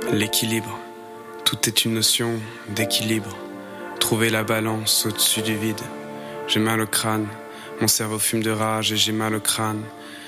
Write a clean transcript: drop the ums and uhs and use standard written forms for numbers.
L'équilibre, tout est une notion d'équilibre. Trouver la balance au-dessus du vide. J'ai mal au crâne, mon cerveau fume de rage et j'ai mal au crâne.